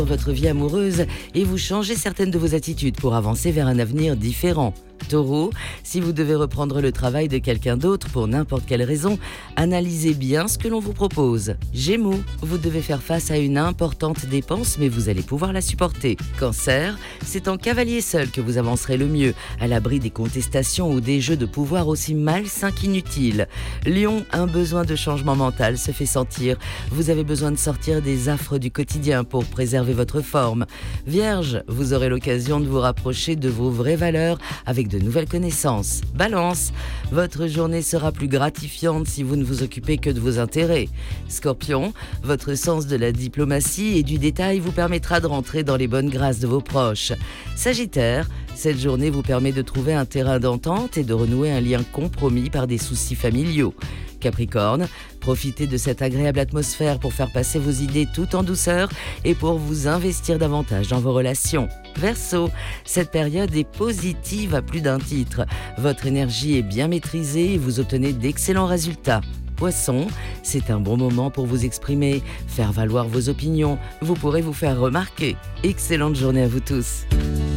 votre vie amoureuse et vous changez certaines de vos attitudes pour avancer vers un avenir différent. Taureau, si vous devez reprendre le travail de quelqu'un d'autre pour n'importe quelle raison, analysez bien ce que l'on vous propose. Gémeaux, vous devez faire face à une importante dépense mais vous allez pouvoir la supporter. Cancer, c'est en cavalier seul que vous avancerez le mieux, à l'abri des contestations ou des jeux de pouvoir aussi malsains qu'inutiles. Lion, un besoin de changement mental se fait sentir. Vous avez besoin de sortir des affres du quotidien pour préserver votre forme. Vierge, vous aurez l'occasion de vous rapprocher de vos vraies valeurs avec de nouvelles connaissances. Balance, votre journée sera plus gratifiante si vous ne vous occupez que de vos intérêts. Scorpion, votre sens de la diplomatie et du détail vous permettra de rentrer dans les bonnes grâces de vos proches. Sagittaire, cette journée vous permet de trouver un terrain d'entente et de renouer un lien compromis par des soucis familiaux. Capricorne, profitez de cette agréable atmosphère pour faire passer vos idées tout en douceur et pour vous investir davantage dans vos relations. Verseau, cette période est positive à plus d'un titre. Votre énergie est bien maîtrisée et vous obtenez d'excellents résultats. Poisson, c'est un bon moment pour vous exprimer, faire valoir vos opinions. Vous pourrez vous faire remarquer. Excellente journée à vous tous.